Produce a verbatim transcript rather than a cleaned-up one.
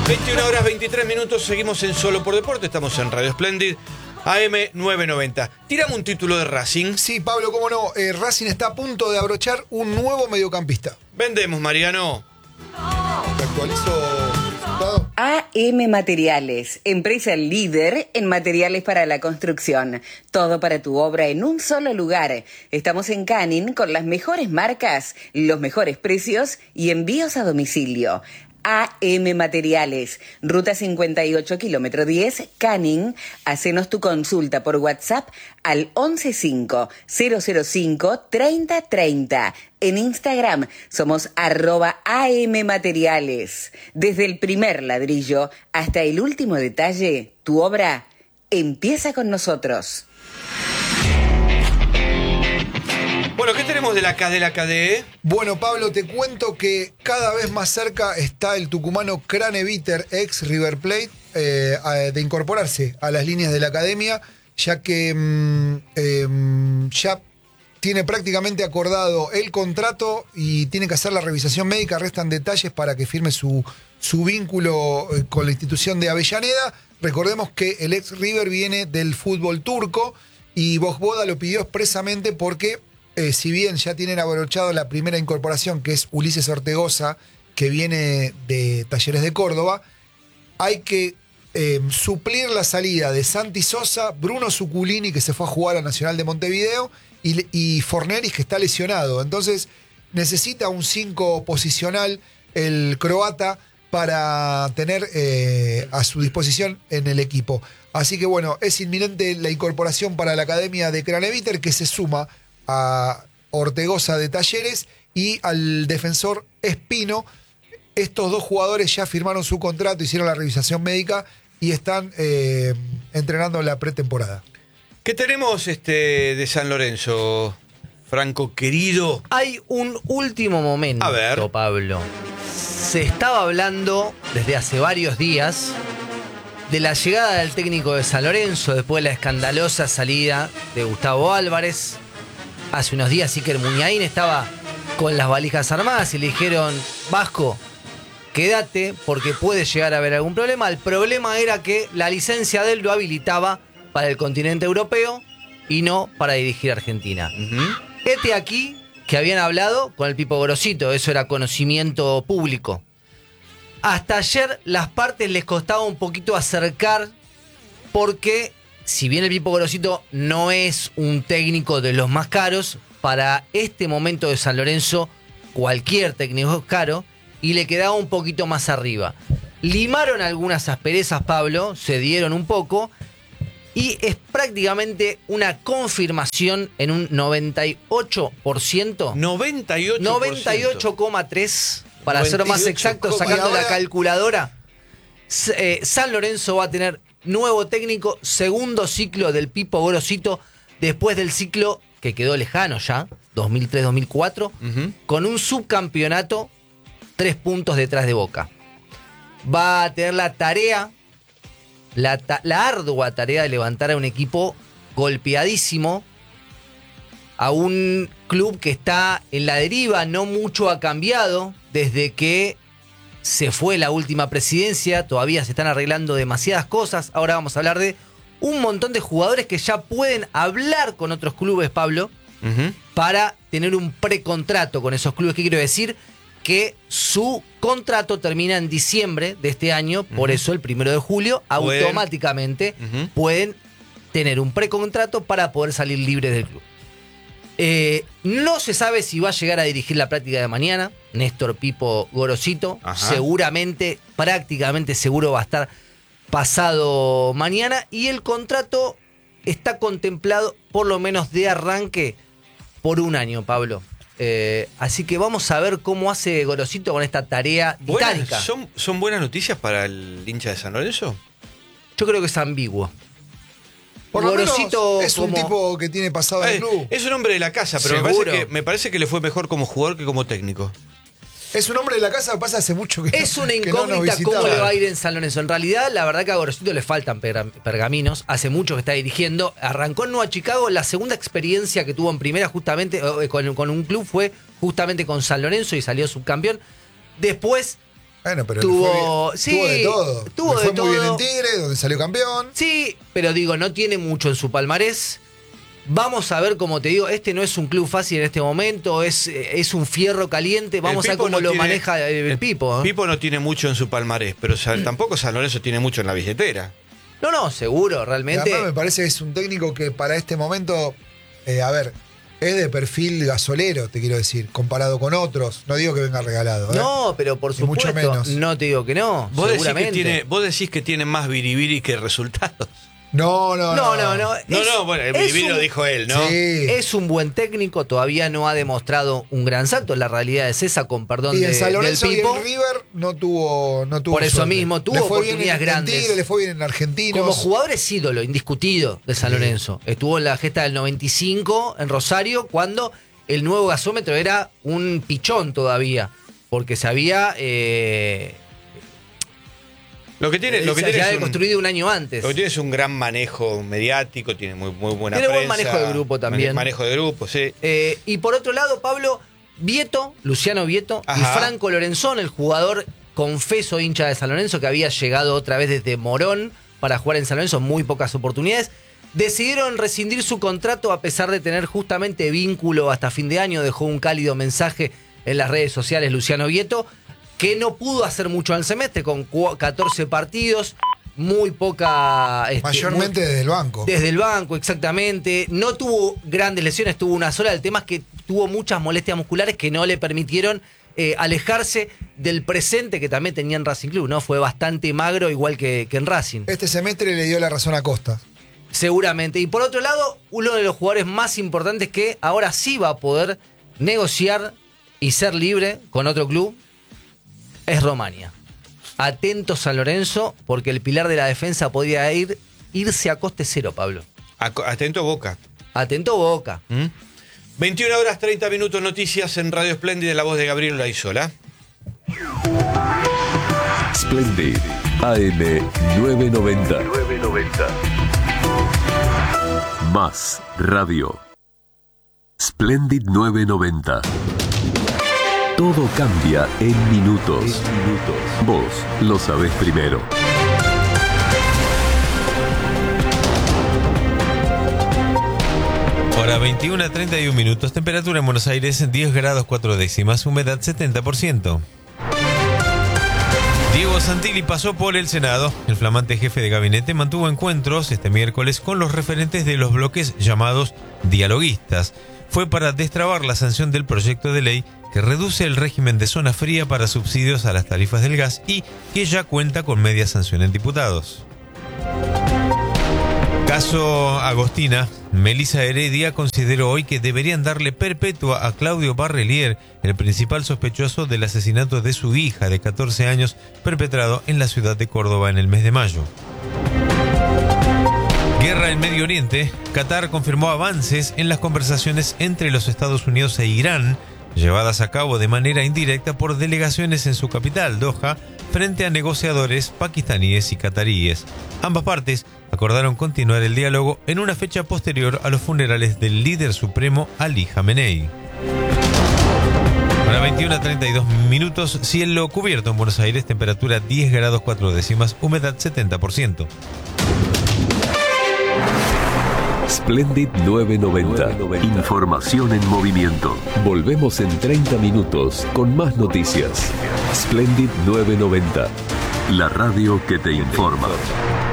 veintiuna horas veintitrés minutos, seguimos en Solo por Deporte, estamos en Radio Splendid, A M novecientos noventa. Tiramos un título de Racing. Sí, Pablo, cómo no. Eh, Racing está a punto de abrochar un nuevo mediocampista. Vendemos, Mariano. ¿Te actualizo? ¿Todo? A M Materiales, empresa líder en materiales para la construcción. Todo para tu obra en un solo lugar. Estamos en Canning con las mejores marcas, los mejores precios y envíos a domicilio. A M Materiales, Ruta cincuenta y ocho, kilómetro diez, Canning. Hacenos tu consulta por WhatsApp al once cinco cero cero cinco treinta treinta. En Instagram somos arroba A M Materiales. Desde el primer ladrillo hasta el último detalle, tu obra empieza con nosotros. Bueno, ¿qué tenemos de la K D, la K D? Bueno, Pablo, te cuento que cada vez más cerca está el tucumano Craneviter, ex River Plate, eh, de incorporarse a las líneas de la academia, ya que mm, eh, ya tiene prácticamente acordado el contrato y tiene que hacer la revisación médica. Restan detalles para que firme su, su vínculo eh, con la institución de Avellaneda. Recordemos que el ex River viene del fútbol turco y Vojvoda lo pidió expresamente porque Eh, si bien ya tienen abrochado la primera incorporación, que es Ulises Ortegoza, que viene de Talleres de Córdoba, hay que eh, suplir la salida de Santi Sosa, Bruno Zuculini, que se fue a jugar a Nacional de Montevideo, y, y Forneris, que está lesionado. Entonces necesita un cinco posicional el croata para tener eh, a su disposición en el equipo. Así que bueno, es inminente la incorporación para la academia de Craneviter, que se suma a Ortegoza de Talleres y al defensor Espino. Estos dos jugadores ya firmaron su contrato, hicieron la revisación médica y están eh, entrenando la pretemporada. ¿Qué tenemos este de San Lorenzo, Franco querido? Hay un último momento, A ver. Pablo. Se estaba hablando desde hace varios días de la llegada del técnico de San Lorenzo después de la escandalosa salida de Gustavo Álvarez. Hace unos días Iker Muniain estaba con las valijas armadas y le dijeron: Vasco, quédate porque puede llegar a haber algún problema. El problema era que la licencia de él lo habilitaba para el continente europeo y no para dirigir Argentina. Uh-huh. Este aquí que habían hablado con el Pipo Gorosito, eso era conocimiento público. Hasta ayer las partes les costaba un poquito acercar porque, si bien el Pipo Gorosito no es un técnico de los más caros, para este momento de San Lorenzo cualquier técnico es caro y le quedaba un poquito más arriba. Limaron algunas asperezas, Pablo, se dieron un poco y es prácticamente una confirmación en un noventa y ocho por ciento. noventa y ocho por ciento. noventa y ocho coma tres por ciento, para ser más exacto, sacando ahora... la calculadora. Eh, San Lorenzo va a tener nuevo técnico, segundo ciclo del Pipo Gorosito, después del ciclo que quedó lejano ya, dos mil tres dos mil cuatro, uh-huh. con un subcampeonato, tres puntos detrás de Boca. Va a tener la tarea, la, ta- la ardua tarea de levantar a un equipo golpeadísimo, a un club que está en la deriva, no mucho ha cambiado desde que se fue la última presidencia, todavía se están arreglando demasiadas cosas. Ahora vamos a hablar de un montón de jugadores que ya pueden hablar con otros clubes, Pablo, uh-huh. para tener un precontrato con esos clubes. ¿Qué quiero decir? Que su contrato termina en diciembre de este año, uh-huh. por eso el primero de julio ¿Pueden? automáticamente uh-huh. pueden tener un precontrato para poder salir libres del club. Eh, no se sabe si va a llegar a dirigir la práctica de mañana Néstor Pipo Gorosito. Ajá. Seguramente, prácticamente seguro va a estar pasado mañana. Y el contrato está contemplado por lo menos de arranque por un año, Pablo. Eh, así que vamos a ver cómo hace Gorosito con esta tarea titánica. ¿Son, ¿Son buenas noticias para el hincha de San Lorenzo? Yo creo que es ambiguo. Por lo Gorosito menos es un como... tipo que tiene pasado en el club. Es un hombre de la casa, pero me parece, que, me parece que le fue mejor como jugador que como técnico. Es un hombre de la casa, pasa hace mucho que Es una que incógnita no nos cómo le va a ir en San Lorenzo. En realidad, la verdad que a Gorosito le faltan pergaminos. Hace mucho que está dirigiendo. Arrancó en Nueva Chicago. La segunda experiencia que tuvo en primera justamente con, con un club fue justamente con San Lorenzo y salió subcampeón. Después Bueno, pero tuvo, le fue bien. sí, tuvo de todo. tuvo Le de fue muy bien todo. en Tigre, donde salió campeón. Sí, pero digo, no tiene mucho en su palmarés. Vamos a ver, como te digo, este no es un club fácil en este momento, es, es un fierro caliente. Vamos El a ver Pipo cómo no lo tiene- maneja el, el Pipo. ¿eh? Pipo no tiene mucho en su palmarés, pero San- tampoco San Lorenzo tiene mucho en la billetera. No, no, seguro, Y realmente. además me parece que es un técnico que para este momento, eh, a ver, es de perfil gasolero, te quiero decir, comparado con otros. No digo que venga regalado. ¿eh? No, pero por Ni mucho supuesto, menos. no te digo que no. Vos decís que, seguramente. tiene, vos decís que tiene más biribiri que resultados. No, no, No, no. no, no. No, Es- no, bueno, el es biribiri un- lo dijo él, ¿no? Sí. Es un buen técnico, todavía no ha demostrado un gran salto. La realidad es esa, con perdón Y de, en San del Lorenzo y Pipo. en River no tuvo, no tuvo Por eso suerte. mismo, tuvo Le fue bien oportunidades en, grandes. En Tigre, le fue bien en Argentinos. Como jugador es ídolo, indiscutido de San Sí. Lorenzo. Estuvo en la gesta del noventa y cinco en Rosario, cuando el nuevo gasómetro era un pichón todavía. Porque se había, eh, Lo que tiene, lo que se tiene había es un, construido un año antes. lo que tiene es un gran manejo mediático, tiene muy, muy buena Tiene buen prensa. manejo de grupo también. mane- Manejo de grupo, sí. Eh, y por otro lado, Pablo, Vieto, Luciano Vieto y Ajá. Franco Lorenzón, el jugador confeso hincha de San Lorenzo, que había llegado otra vez desde Morón para jugar en San Lorenzo, muy pocas oportunidades, decidieron rescindir su contrato a pesar de tener justamente vínculo hasta fin de año. Dejó un cálido mensaje en las redes sociales Luciano Vieto, que no pudo hacer mucho al semestre, con cua- catorce partidos, muy poca... este, Mayormente muy- desde el banco. desde el banco, exactamente. No tuvo grandes lesiones, tuvo una sola. El tema es que tuvo muchas molestias musculares que no le permitieron eh, alejarse del presente que también tenía en Racing Club, ¿no? Fue bastante magro, igual que, que en Racing. Este semestre le dio la razón a Costa. Seguramente. Y por otro lado, uno de los jugadores más importantes que ahora sí va a poder negociar y ser libre con otro club es Romania. Atento San Lorenzo, porque el pilar de la defensa podría ir, irse a coste cero, Pablo. Aco- Atento Boca. Atento Boca. ¿Mm? veintiuna horas treinta minutos, noticias en Radio Splendid, la voz de Gabriel Laizola. Splendid A M nueve noventa. Más radio. Splendid nueve noventa. Todo cambia en minutos. Vos lo sabés primero. Hora veintiuna treinta y un minutos. Temperatura en Buenos Aires diez grados cuatro décimas. Humedad setenta por ciento. Diego Santilli pasó por el Senado. El flamante jefe de gabinete mantuvo encuentros este miércoles con los referentes de los bloques llamados dialoguistas. Fue para destrabar la sanción del proyecto de ley que reduce el régimen de zona fría para subsidios a las tarifas del gas y que ya cuenta con media sanción en diputados. Caso Agostina. Melissa Heredia consideró hoy que deberían darle perpetua a Claudio Barrelier, el principal sospechoso del asesinato de su hija de catorce años perpetrado en la ciudad de Córdoba en el mes de mayo. Guerra en Medio Oriente. Qatar confirmó avances en las conversaciones entre los Estados Unidos e Irán, llevadas a cabo de manera indirecta por delegaciones en su capital, Doha, frente a negociadores pakistaníes y cataríes. Ambas partes acordaron continuar el diálogo en una fecha posterior a los funerales del líder supremo Ali Jamenei. Para veintiuna treinta y dos minutos, cielo cubierto en Buenos Aires, temperatura diez grados cuatro décimas, humedad setenta por ciento. Splendid nueve noventa. Información en movimiento. Volvemos en treinta minutos con más noticias. Splendid nueve noventa. La radio que te informa.